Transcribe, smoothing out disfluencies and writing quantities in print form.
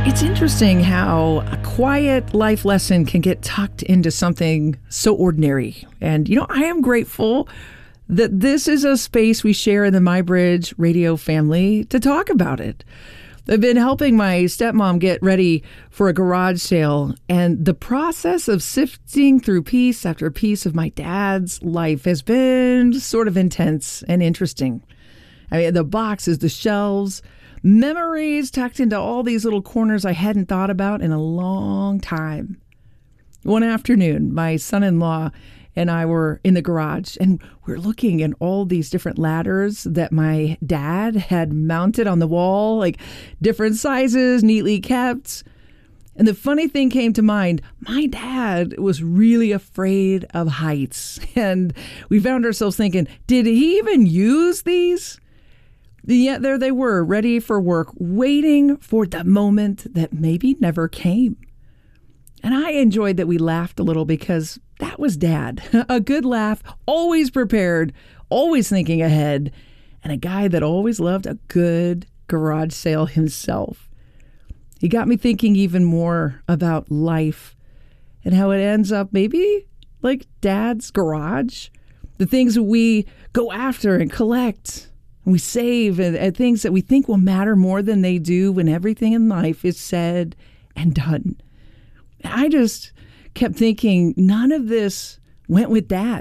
It's interesting how a quiet life lesson can get tucked into something so ordinary. And, I am grateful that this is a space we share in the MyBridge radio family to talk about it. I've been helping my stepmom get ready for a garage sale, and the process of sifting through piece after piece of my dad's life has been sort of intense and interesting. I mean, the boxes, the shelves, memories tucked into all these little corners I hadn't thought about in a long time. One afternoon, my son-in-law and I were in the garage, and we're looking at all these different ladders that my dad had mounted on the wall, like different sizes, neatly kept. And the funny thing came to mind, my dad was really afraid of heights. And we found ourselves thinking, did he even use these? Yet there they were, ready for work, waiting for the moment that maybe never came. And I enjoyed that we laughed a little because that was Dad. A good laugh, always prepared, always thinking ahead, and a guy that always loved a good garage sale himself. He got me thinking even more about life and how it ends up maybe like Dad's garage. The things that we go after and collect. And we save and things that we think will matter more than they do when everything in life is said and done. I just kept thinking none of this went with Dad.